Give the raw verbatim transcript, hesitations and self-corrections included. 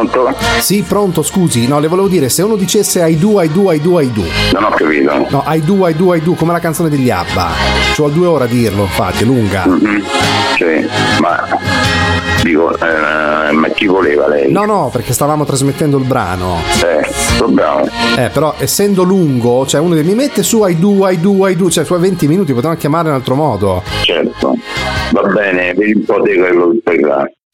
Pronto? Sì, pronto, scusi. No, le volevo dire, se uno dicesse I do, I do, I do, I do. Non ho capito. No, I do, I do, I do, come la canzone degli ABBA. Ci vuole due ore a dirlo, infatti, è lunga. Mm-hmm. Sì, ma dico, eh, ma chi voleva lei? No, no, perché stavamo trasmettendo il brano. Eh, sto bravo. Eh, però essendo lungo, cioè uno mi mette su I do, I do, I do, cioè su venti minuti potevano chiamare in altro modo. Certo. Va bene, vedi un po' di quello che fai là.